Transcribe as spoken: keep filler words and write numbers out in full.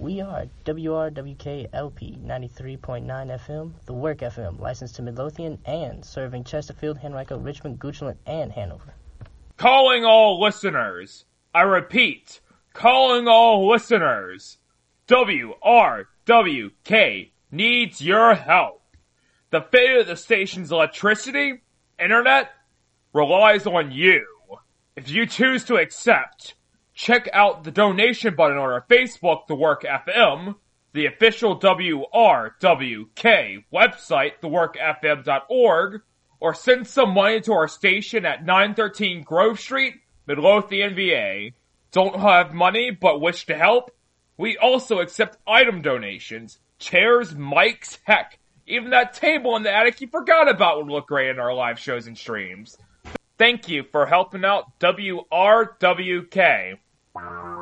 We are W R W K L P ninety-three point nine F M, the Work F M, licensed to Midlothian and serving Chesterfield, Henrico, Richmond, Goochland, and Hanover. Calling all listeners. I repeat, calling all listeners. W R W K needs your help. The fate of the station's electricity, internet, relies on you. If you choose to accept, check out the donation button on our Facebook, The Work F M, the official W R W K website, the work f m dot org, or send some money to our station at nine thirteen Grove Street, Midlothian, V A. Don't have money but wish to help? We also accept item donations, chairs, mics, heck, even that table in the attic you forgot about would look great in our live shows and streams. Thank you for helping out W R W K.